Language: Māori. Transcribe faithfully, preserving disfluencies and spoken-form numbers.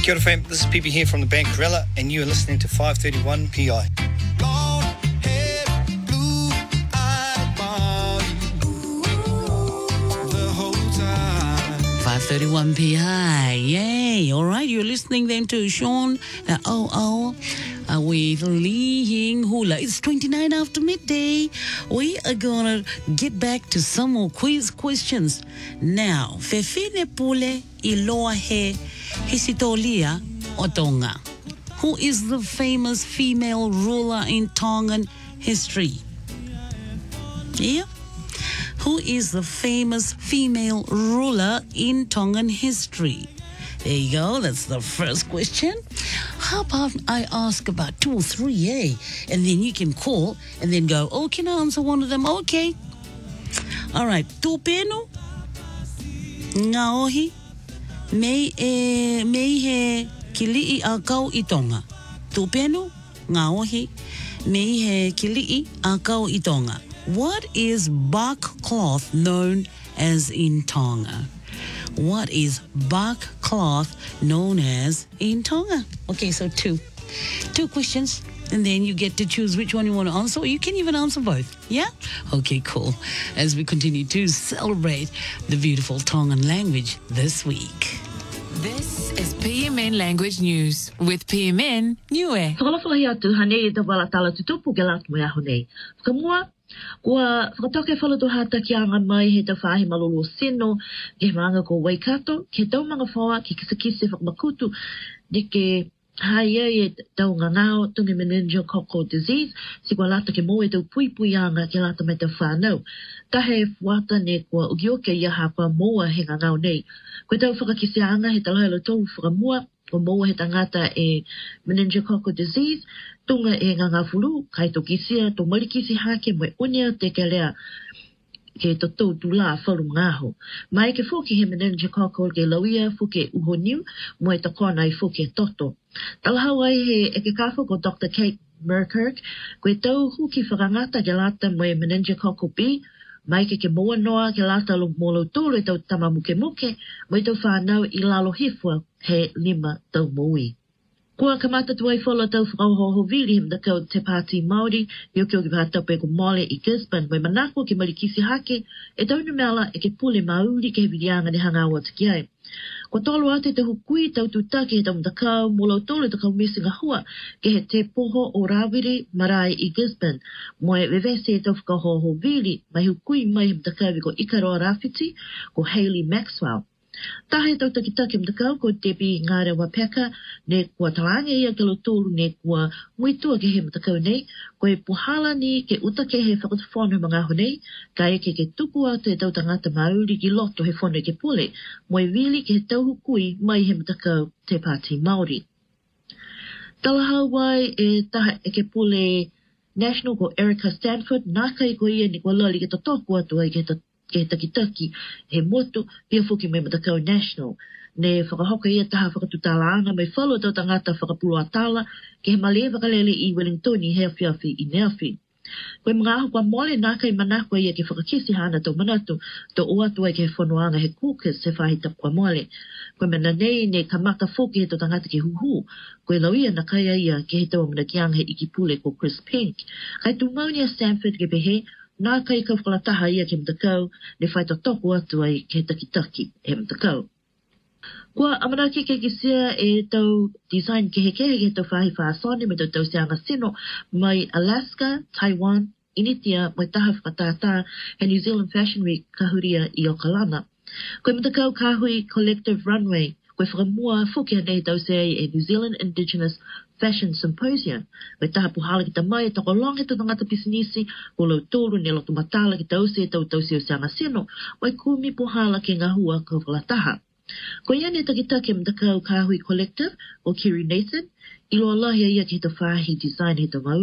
Kia ora, fam. This is P P here from the band Corella, and you are listening to five thirty-one P I. five thirty-one P I, yay. All right, you're listening then to Sean, uh, oh, oh, uh, with Lee Hing Hula. It's twenty-nine after midday. We are going to get back to some more quiz questions. Now, Fefine Pule Iloa He Hisitolia o Tonga. Who is the famous female ruler in Tongan history? Yeah. Who is the famous female ruler in Tongan history? There you go. That's the first question. How about I ask about two or three, eh? And then you can call and then go, oh, can I answer one of them? Okay. All right. Tupenu, Ngaohi, Mei e Mei he Kili'i a kau I Tonga. Tupenu, Ngaohi, Mei he Kili'i a kau I Tonga. What is bark cloth known as in Tonga? What is bark cloth known as in Tonga? Okay, so two. Two questions, and then you get to choose which one you want to answer, or you can even answer both. Yeah? Okay, cool. As we continue to celebrate the beautiful Tongan language this week. This is P M N Language News with P M N Niue. Whakalafahi atu hane I tawala tala tutupu gelat mo yaho nei. Whakamua, kua whakatoke whalatu hata ki anga mai he ta whahi malolo sino, ke maanga ko Waikato, ke tau manga whawa, ke kisakise whakamakutu, de ke haia e tau ngangao, tungi meningococcal disease, si kua lata ke mo e tau pui pui anga ke lata mai tau whanau. Tahe fuata ne kua ugioke ia hapa moa he ngangao nei. Koe tau whakakise anga he talahelo tau whakamua, o moa he tangata e meningococcal disease, tunga e nganga fulu, kai to kisia, to marikisi hake moe unia te ke lea ke to tau tula wharu ngaho. Mai ke fuki he meningococcal ke lauia fuke uho niu, moe ta kona I fuke toto. Talahawai he e ke kafo ko Doctor Kate Merkirk, koe tau huki whakangata ke lata moe meningococcal B, mai ke ke moa noa ke lata lo molo tulu e tau tama muke muke, moe tau whanau I lalo hifua he lima tau moui. Kua kamata tuai whala tau whakauhoho vili him da kau te pāti Māori, i o kio ki pātau pe ko mole I Gisborne, moe manako ke marikisi hake, e tau numela e ke pule mauri ke hevirianga ne hanga awa taki ai. Ko tolu ate te hukui tau tutake he tau mtakau, molo tolu te kau misinga hua, ke he te poho o Rawiri marae I Gisborne, moe vevese e tau whakauhoho vili, mai hukui mai him takau ko Ikaroa Rafiti, ko Hayley Maxwell. Tahe tau takitake mtakau ko Debbie Ngare Wapeka, ne kua talange ia ke lo tolu ne kua muitua ke he mtakau nei, ko e puhala ni ke utake he whakatawhonu mga ho nei, ka eke ke tuku atu e tau tangata Māori ki loto he whonu ke pule, moe vili ke he tau hukui mai he mtakau te pāti Māori. Talahau wai e taha e ke pule National ko Erica Stanford, nā kai ko ia ni kua lali ke totoku atu ai ke ke taki-taki, he motu, pia fuki me matakau National. Ne whakahoka ia taha whakatutala ana, mai whalo tau tangata whakapulo atala, ke he malie whakalele I Wellingtoni hea whiawhi I Neafi. Koe mga aho kua mole nā kai manakwa ia ke whakakisi hana tau manatu, tau o atu ai ke he whanuanga he kūkas he whahita kua mole. Koe mena nei ne kamaka fuki he tau tangata ke huhu, koe lauia na kaya ia ke he tau amana kiang he ikipule ko Chris Pink. Kai tu Maunia Stanford ke pehe, nā kai kau whakalataha ia ke mtakau, ne whai to toku atu ai ke taki-taki he mtakau. Kua amanaki ke kisia e tau design ke he kehe ke tau whahi whaasone me tau tau seanga sino mai Alaska, Taiwan, Initia, mai taha whakatata he New Zealand Fashion Week kahuria I Okalana. Koe mtakau kahui Collective Runway, koe whakamua fukia nei tau se e New Zealand Indigenous Fashion Symposium. Koe taha puhala ki ta mai e tako long he tau tangata pisinisi, ko lau tōru ne lotu matala ki tau se tau tau se o seanga sino, wai kumi puhala ke ngahua ka whalataha. Ko ia ne takitake mtakau kahui Collective o Kiri Nathan, ilo Allah ia ia ki he tau whahi design he tau mau